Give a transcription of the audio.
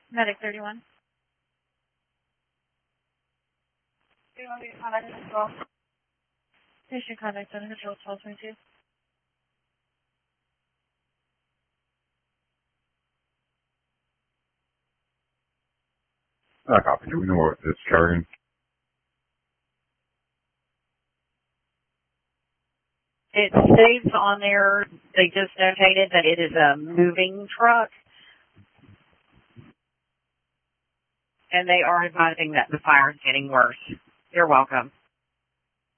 Medic 31. Do you want me to contact as well? Patient contact center, control 1222. Copy. Do we know what it's carrying? It states on there, they just notated that it is a moving truck. And they are advising that the fire is getting worse. You're welcome.